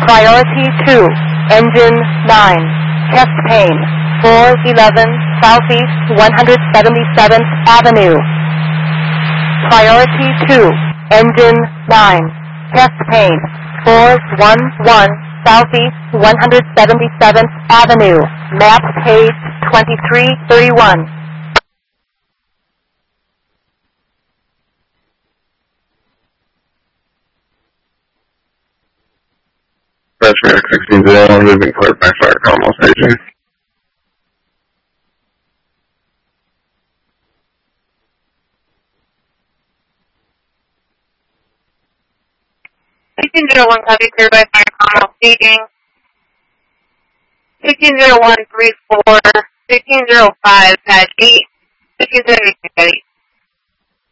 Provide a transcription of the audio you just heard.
Priority 2, engine 9, chest pain, 411 Southeast 177th Avenue. Priority 2, engine 9, chest pain, 411 Southeast 177th Avenue, map page 2331. Freshman 1601, moving clear by fire Carmel Station. Copy, cleared by fire Carmel staging. 160134, 1605, patch 8, 1676,